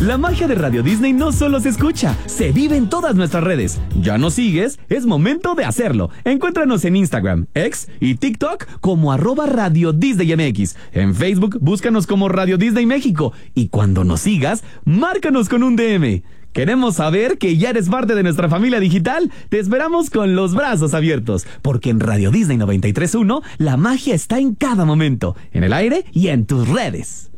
La magia de Radio Disney no solo se escucha, se vive en todas nuestras redes. ¿Ya nos sigues? Es momento de hacerlo. Encuéntranos en Instagram, X y TikTok como @Radio Disney MX. En Facebook, búscanos como Radio Disney México. Y cuando nos sigas, márcanos con un DM. ¿Queremos saber que ya eres parte de nuestra familia digital? Te esperamos con los brazos abiertos, porque en Radio Disney 93.1 la magia está en cada momento, en el aire y en tus redes.